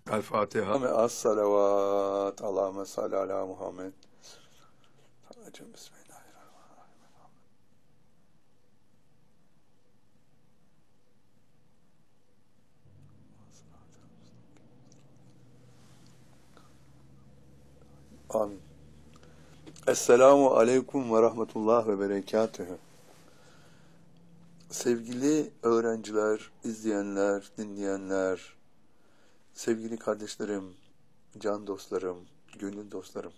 El Fatiha. Es-salavat. Allahümme salli ala Muhammed. Bismillahirrahmanirrahim. Amin. Esselamu aleyküm ve rahmetullah ve berekatühü. Sevgili öğrenciler, izleyenler, dinleyenler, sevgili kardeşlerim, can dostlarım, gönül dostlarım.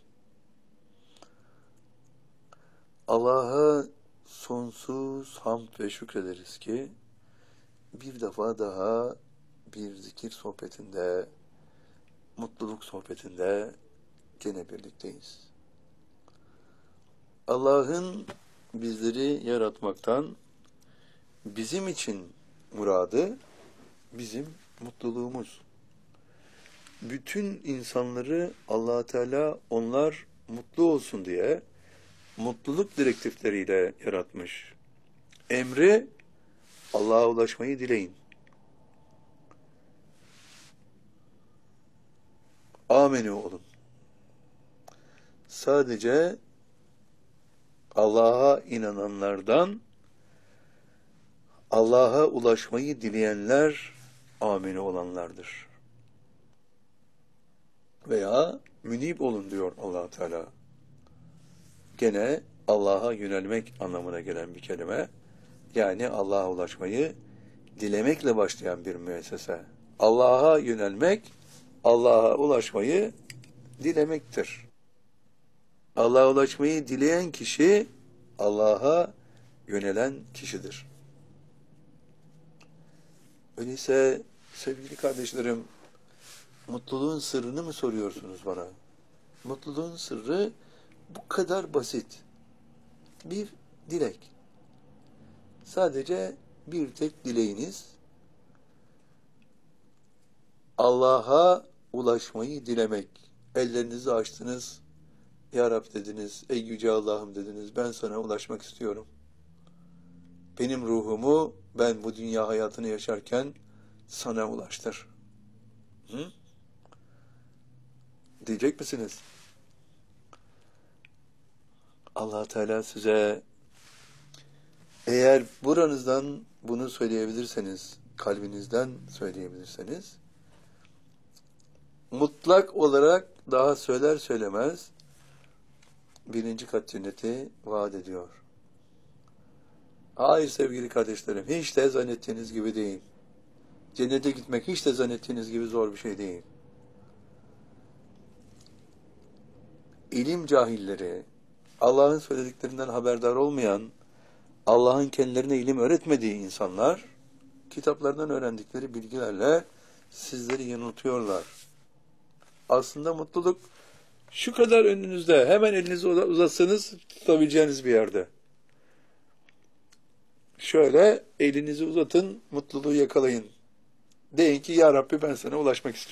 Allah'a sonsuz hamd ve şükrederiz ki bir defa daha bir zikir sohbetinde, mutluluk sohbetinde gene birlikteyiz. Allah'ın bizleri yaratmaktan bizim için muradı, bizim mutluluğumuz. Bütün insanları Allah Teala onlar mutlu olsun diye mutluluk direktifleriyle yaratmış. Emri Allah'a ulaşmayı dileyin. Amenü olun. Sadece Allah'a inananlardan Allah'a ulaşmayı dileyenler amini olanlardır. Veya münib olun diyor Allah Teala. Gene Allah'a yönelmek anlamına gelen bir kelime. Yani Allah'a ulaşmayı dilemekle başlayan bir müessese. Allah'a yönelmek, Allah'a ulaşmayı dilemektir. Allah'a ulaşmayı dileyen kişi Allah'a yönelen kişidir. Öyleyse sevgili kardeşlerim, mutluluğun sırrını mı soruyorsunuz bana? Mutluluğun sırrı bu kadar basit. Bir dilek. Sadece bir tek dileğiniz Allah'a ulaşmayı dilemek. Ellerinizi açtınız. Ya Rab dediniz, ey yüce Allah'ım dediniz, ben sana ulaşmak istiyorum. Benim ruhumu ben bu dünya hayatını yaşarken sana ulaştır. Hı? Diyecek misiniz? Allah Teala size eğer buranızdan bunu söyleyebilirseniz, kalbinizden söyleyebilirseniz, mutlak olarak daha söyler söylemez 1. kat cenneti vaat ediyor. Hayır sevgili kardeşlerim, hiç de zannettiğiniz gibi değil. Cennete gitmek hiç de zannettiğiniz gibi zor bir şey değil. İlim cahilleri, Allah'ın söylediklerinden haberdar olmayan, Allah'ın kendilerine ilim öğretmediği insanlar, kitaplardan öğrendikleri bilgilerle sizleri yanıltıyorlar. Aslında mutluluk şu kadar önünüzde, hemen elinizi uzatsanız tutabileceğiniz bir yerde. Şöyle elinizi uzatın, mutluluğu yakalayın. Deyin ki ya Rabbi ben sana ulaşmak istiyorum.